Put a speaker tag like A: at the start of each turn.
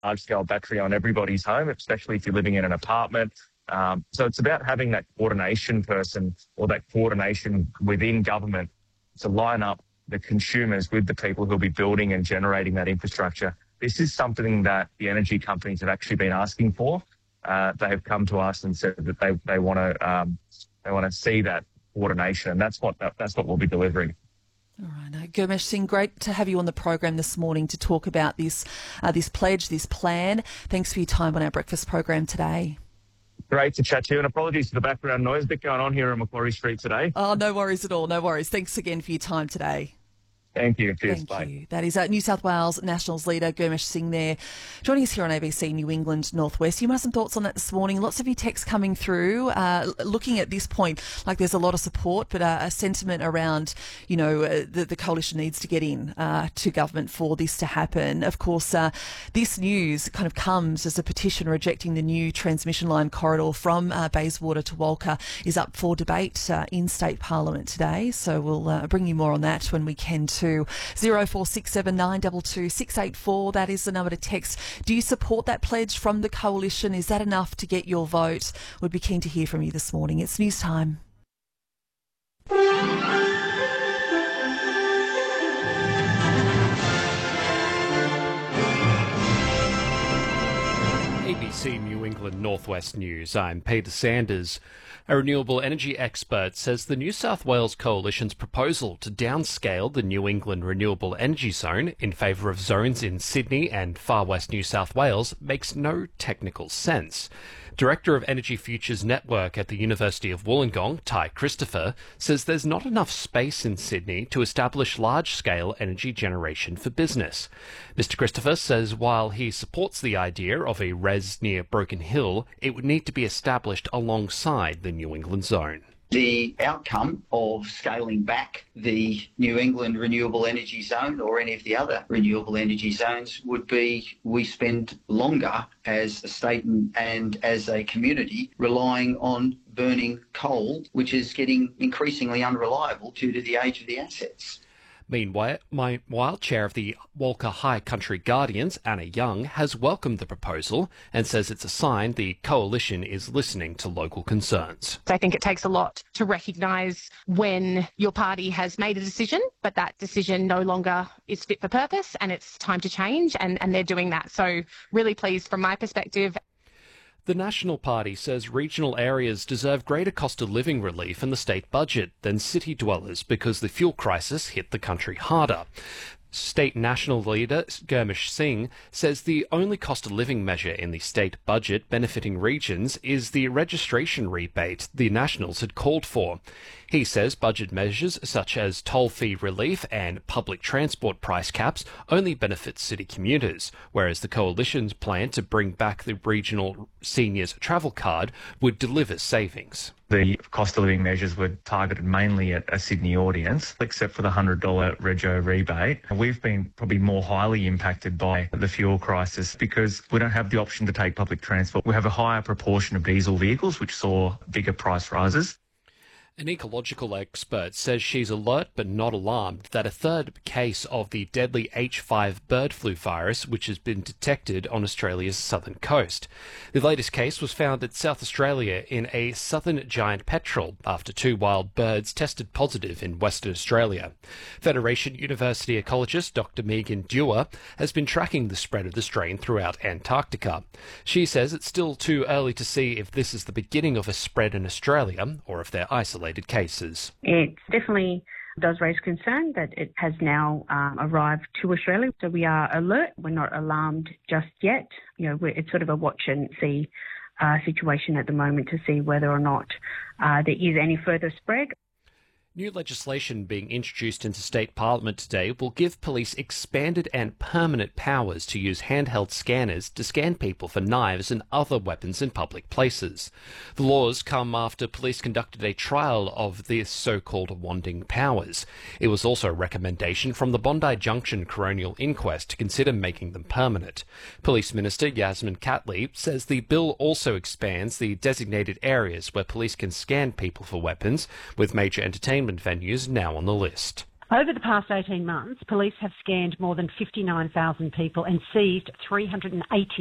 A: large-scale battery on everybody's home, especially if you're living in an apartment. So it's about having that coordination person or that coordination within government to line up the consumers with the people who'll be building and generating that infrastructure. This is something that the energy companies have actually been asking for. They have come to us and said that they want to see that coordination, and that's what we'll be delivering.
B: All right, Gurmesh Singh, great to have you on the program this morning to talk about this pledge, this plan. Thanks for your time on our breakfast program today.
A: Great to chat to you, and apologies for the background noise. A bit going on here on Macquarie Street today.
B: Oh, no worries at all. No worries. Thanks again for your time today.
A: Thank you. Cheers.
B: Thank you. That is New South Wales Nationals leader Gurmesh Singh there, joining us here on ABC New England Northwest. You might have some thoughts on that this morning. Lots of your texts coming through, looking at this point like there's a lot of support, but a sentiment around, the coalition needs to get in to government for this to happen. Of course, this news kind of comes as a petition rejecting the new transmission line corridor from Bayswater to Walker is up for debate in State Parliament today. So we'll bring you more on that when we can too. 0467 922 684. That is the number to text. Do you support that pledge from the coalition? Is that enough to get your vote? We'd be keen to hear from you this morning. It's news time.
C: ABC New England Northwest News. I'm Peter Sanders. A renewable energy expert says the New South Wales Coalition's proposal to downscale the New England Renewable Energy Zone in favour of zones in Sydney and far west New South Wales makes no technical sense. Director of Energy Futures Network at the University of Wollongong, Ty Christopher, says there's not enough space in Sydney to establish large-scale energy generation for business. Mr Christopher says while he supports the idea of a REZ near Broken Hill, it would need to be established alongside the New England Zone.
D: The outcome of scaling back the New England Renewable Energy Zone or any of the other renewable energy zones would be we spend longer as a state and as a community relying on burning coal, which is getting increasingly unreliable due to the age of the assets.
C: Meanwhile, Chair of the Walker High Country Guardians, Anna Young, has welcomed the proposal and says it's a sign the coalition is listening to local concerns.
E: I think it takes a lot to recognise when your party has made a decision, but that decision no longer is fit for purpose and it's time to change, and they're doing that. So really pleased from my perspective.
C: The National Party says regional areas deserve greater cost of living relief in the state budget than city dwellers because the fuel crisis hit the country harder. State National leader Gurmesh Singh says the only cost of living measure in the state budget benefiting regions is the registration rebate the Nationals had called for. He says budget measures such as toll fee relief and public transport price caps only benefit city commuters, whereas the coalition's plan to bring back the regional seniors travel card would deliver savings.
A: The cost of living measures were targeted mainly at a Sydney audience, except for the $100 rego rebate. We've been probably more highly impacted by the fuel crisis because we don't have the option to take public transport. We have a higher proportion of diesel vehicles, which saw bigger price rises.
C: An ecological expert says she's alert but not alarmed that a third case of the deadly H5 bird flu virus, which has been detected on Australia's southern coast. The latest case was found in South Australia in a southern giant petrel after 2 wild birds tested positive in Western Australia. Federation University ecologist Dr. Megan Dewar has been tracking the spread of the strain throughout Antarctica. She says it's still too early to see if this is the beginning of a spread in Australia or if they're isolated cases.
F: It definitely does raise concern that it has now arrived to Australia. So we are alert. We're not alarmed just yet. It's sort of a watch and see situation at the moment to see whether or not there is any further spread.
C: New legislation being introduced into state parliament today will give police expanded and permanent powers to use handheld scanners to scan people for knives and other weapons in public places. The laws come after police conducted a trial of the so-called wanding powers. It was also a recommendation from the Bondi Junction Coronial Inquest to consider making them permanent. Police Minister Yasmin Catley says the bill also expands the designated areas where police can scan people for weapons, with major entertainment venues now on the list.
G: Over the past 18 months, police have scanned more than 59,000 people and seized 380